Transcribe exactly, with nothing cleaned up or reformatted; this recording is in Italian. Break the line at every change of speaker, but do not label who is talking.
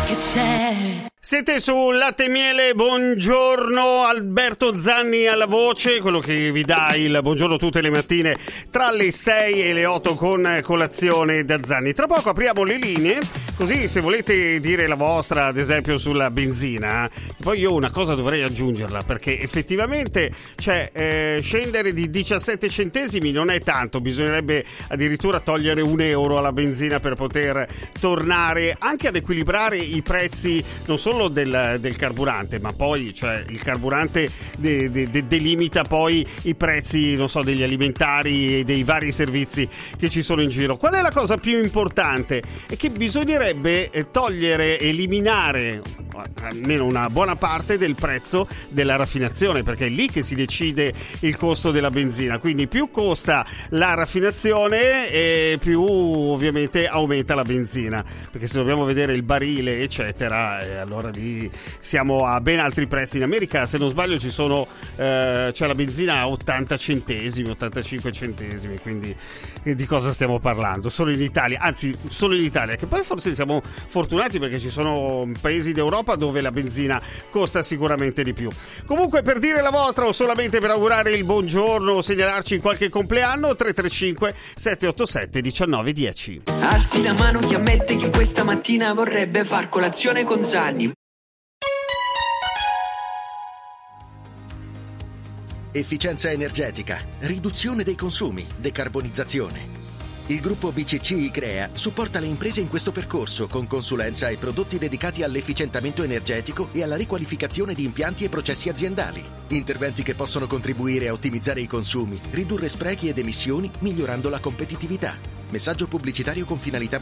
che c'è.
Siete su Latte e Miele, buongiorno, Alberto Zanni alla voce, quello che vi dà il buongiorno tutte le mattine tra le sei e le otto con colazione da Zanni. Tra poco apriamo le linee, così se volete dire la vostra, ad esempio sulla benzina, poi io una cosa dovrei aggiungerla, perché effettivamente cioè, eh, scendere di diciassette centesimi non è tanto, bisognerebbe addirittura togliere un euro alla benzina per poter tornare anche ad equilibrare i prezzi, non solo Del, del carburante, ma poi cioè il carburante de, de, de, delimita poi i prezzi, non so, degli alimentari e dei vari servizi che ci sono in giro. Qual è la cosa più importante? È che bisognerebbe togliere, eliminare almeno una buona parte del prezzo della raffinazione, perché è lì che si decide il costo della benzina. Quindi più costa la raffinazione e più ovviamente aumenta la benzina, perché se dobbiamo vedere il barile eccetera, eh, allora lì siamo a ben altri prezzi. In America, se non sbaglio, ci sono eh, c'è la benzina a ottanta centesimi, ottantacinque centesimi, quindi eh, di cosa stiamo parlando? Solo in Italia, anzi solo in Italia, che poi forse siamo fortunati perché ci sono paesi d'Europa dove la benzina costa sicuramente di più. Comunque, per dire la vostra o solamente per augurare il buongiorno o segnalarci qualche compleanno, tre tre cinque sette otto sette uno nove uno zero.
Alzi la mano chi ammette che questa mattina vorrebbe far colazione con Zanni.
Efficienza energetica, riduzione dei consumi, decarbonizzazione. Il gruppo B C C I-Crea supporta le imprese in questo percorso con consulenza e prodotti dedicati all'efficientamento energetico e alla riqualificazione di impianti e processi aziendali. Interventi che possono contribuire a ottimizzare i consumi, ridurre sprechi ed emissioni, migliorando la competitività. Messaggio pubblicitario con finalità